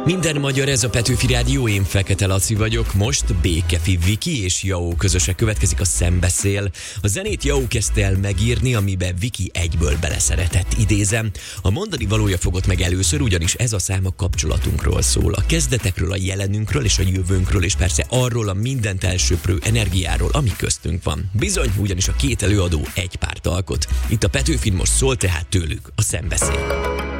Minden magyar, ez a Petőfi Rádió, én Fekete Laci vagyok. Most Békefi Viki és Jau közösen következik a Szembeszél. A zenét Jau kezdte el megírni, amiben Viki egyből beleszeretett, idézem. A mondani valója fogott meg először, ugyanis ez a szám a kapcsolatunkról szól. A kezdetekről, a jelenünkről és a jövőnkről, és persze arról a mindent elsöprő energiáról, ami köztünk van. Bizony, ugyanis a két előadó egy párt alkot. Itt a Petőfin most szól, tehát tőlük a Szembeszél.